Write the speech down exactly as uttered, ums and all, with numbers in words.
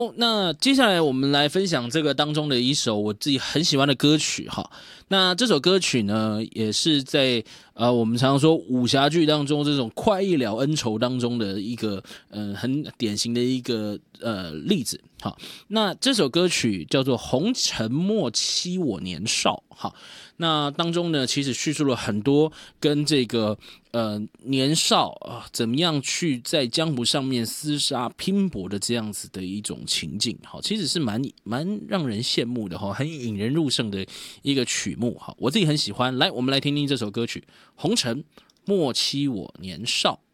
那接下来我们来分享这个当中的一首我自己很喜欢的歌曲哈。那这首歌曲呢，也是在呃我们常常说武侠剧当中这种快意了恩仇当中的一个呃很典型的一个呃例子。好，那这首歌曲叫做《红尘莫欺我年少》。好，那当中呢，其实叙述了很多跟这个呃年少啊、呃、怎么样去在江湖上面厮杀拼搏的这样子的一种情境。好，其实是蛮蛮让人羡慕的哈，很引人入胜的一个曲目。好，我自己很喜欢。来，我们来听听这首歌曲《红尘莫欺我年少》。